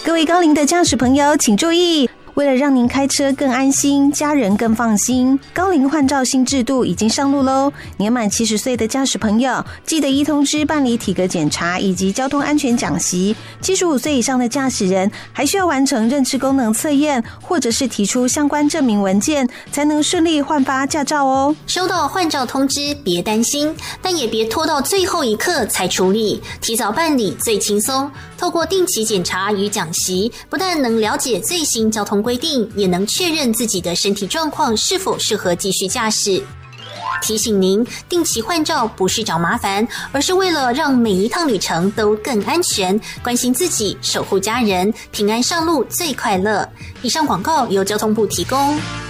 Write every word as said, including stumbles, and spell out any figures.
各位高龄的驾驶朋友请注意，为了让您开车更安心，家人更放心，高龄换照新制度已经上路喽！年满七十岁的驾驶朋友，记得一通知办理体格检查以及交通安全讲习。七十五岁以上的驾驶人还需要完成认知功能测验，或者是提出相关证明文件，才能顺利换发驾照哦。 收到换照通知，别担心，但也别拖到最后一刻才处理，提早办理最轻松。透过定期检查与讲习，不但能了解最新交通规定，也能确认自己的身体状况是否适合继续驾驶。提醒您，定期换照不是找麻烦，而是为了让每一趟旅程都更安全，关心自己，守护家人，平安上路最快乐。以上广告由交通部提供。